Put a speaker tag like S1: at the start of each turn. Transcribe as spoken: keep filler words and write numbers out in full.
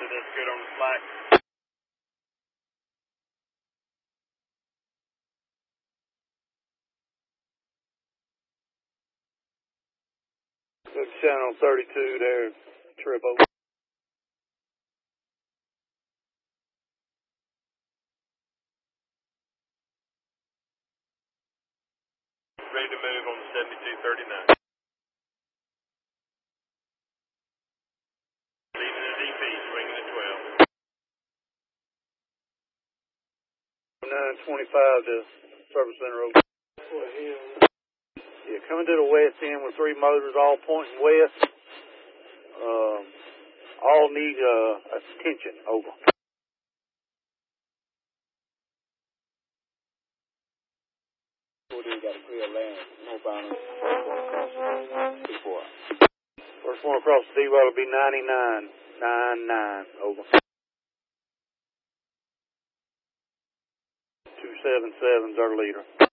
S1: that's good on the slack. Good channel thirty-two there, Triple. Ready to move on the seventy-two thirty-nine. Leaving the D P, swinging at twelve. nine twenty-five to Service Center Road. Yeah, coming to the west end with three motors all pointing west. Um, all need uh, attention. Over. What do you got to clear land? No bound. First one across the D-Well will be ninety-nine. nine nine. Over. two seven seven's our leader.